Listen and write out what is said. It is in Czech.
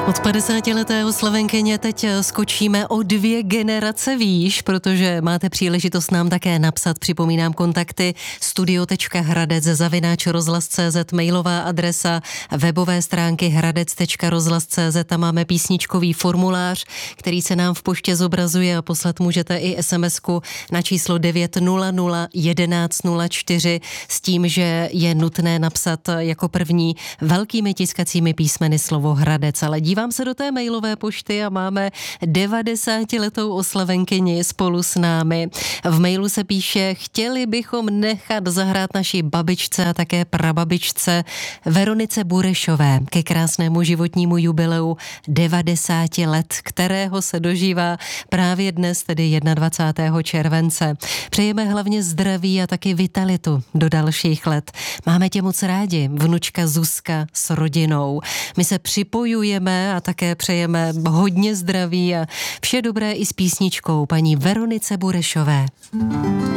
Od 50letého slavenkyně teď skočíme o 2 generace výš, protože máte příležitost nám také napsat. Připomínám kontakty studio.hradec@rozhlas.cz, mailová adresa, webové stránky hradec.rozhlas.cz, tam máme písničkový formulář, který se nám v poště zobrazuje a poslat můžete i SMS-ku na číslo 900 11 04 s tím, že je nutné napsat jako první velkými tiskacími písmeny slovo Hradec. Ale dívám se do té mailové pošty a máme 90letou oslavenkyni spolu s námi. V mailu se píše: chtěli bychom nechat zahrát naší babičce a také prababičce Veronice Burešové ke krásnému životnímu jubileu 90 let, kterého se dožívá právě dnes, tedy 21. července. Přejeme hlavně zdraví a taky vitalitu do dalších let. Máme tě moc rádi, vnučka Zuzka s rodinou. My se připojujeme a také přejeme hodně zdraví a vše dobré i s písničkou paní Veronice Burešové.